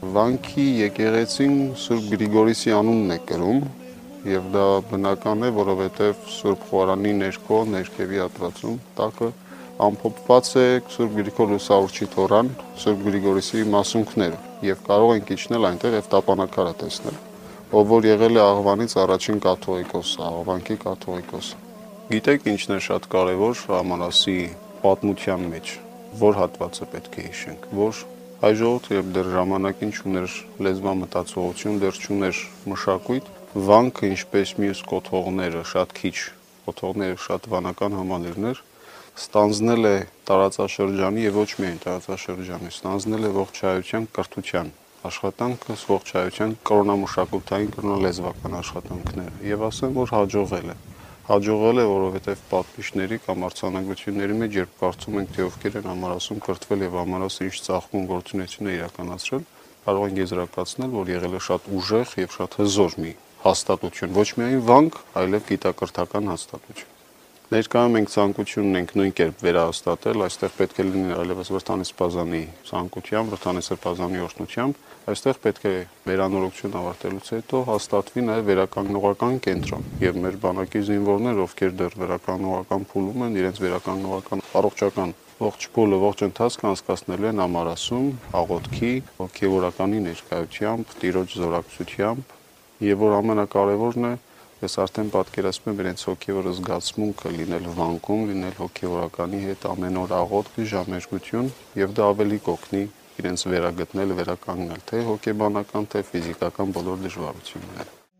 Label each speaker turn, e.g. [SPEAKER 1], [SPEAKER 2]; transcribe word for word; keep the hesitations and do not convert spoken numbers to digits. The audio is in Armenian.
[SPEAKER 1] Վանքի եկեղեցին Սուրբ Գրիգորիսի անունն է կրում եւ դա բնական է, որովհետեւ Սուրբ Խորանի ներքո ներքևի հատվածում տակը ամփոփված է Սուրբ Գրիգոր Լուսավորչի թորան, Սուրբ Գրիգորիսի մասունքները եւ կարող ենք իջնել այնտեղ եւ տապանակարը տեսնել, ով որ եղել է Աղվանից առաջին կաթողիկոսը, Աղվանքի կաթողիկոսը։ Գիտեք ինչն է շատ կարեւոր Ամանասի պատմության մեջ, որ հատվածը պետք է հիշենք, որ հայ ժողովուրդը երբ դեռ ժամանակին չուներ լեզվամտածողություն, դեռ չուներ մշակույթ, վանքը ինչպես մյուս կոթողները, շատ քիչ կոթողները, շատ վանական համալիրներ, ստանձնել է տարածաշրջանի եւ ոչ միայն տարածաշրջանի, ստանձնել է ողջայության կրթության աշխատանքը, ողջայության կրոնամշակութային, կրոնալեզվական աշխատանքները եւ ասեմ, որ հաջողել է։ Հաջողել է, որովհետև պատմիչների կամ արձանագրությունների մեջ, երբ կարծում ենք, թե ովքեր են Ամարասում կրթվել եւ Ամարասը ինչ ծաղկուն գործունեություն է իրականացրել, կարող ենք եզրակացնել, որ եղել է շատ ուժեղ եւ շատ հզոր մի հաստատություն, ոչ միայն վանք, այլև գիտակրթական հաստատություն։ Ներկայում մենք ցանկություն ունենք նույն կերպ վերահաստատել, այստեղ պետք է լինի այլևս Վրդանի Սպազանի ցանկությամբ, Վրդանի Սրբազանի օրհնությամբ, այստեղ պետք է վերանորոգություն ավարտելուց հետո հաստատվի նաև վերականգնողական կենտրոն, եւ մեր բանակի զինվորներ, ովքեր դեռ վերականգնողական փուլում են, իրենց վերականգնողական առողջական ողջ փուլը, ողջ ընթացքը անցկացնելու են Ամարասում, աղոթքի, հոգեվորականի ներկայությամբ, Տիրոջ զորակցությամբ, եւ որ ամենակարևորն է, ես արդեն պատկերացնում եմ իրենց հոգեվոր զգացմունքը լինել վանքում, լինել հոգեվորականի հետ ամեն օր աղոթք, ժամերգություն եւ դա ավելի կօգնի իրենց վերագտնել, վերականգնել թե հոգեբանական, թե ֆիզիկական բոլոր դժվարությունները։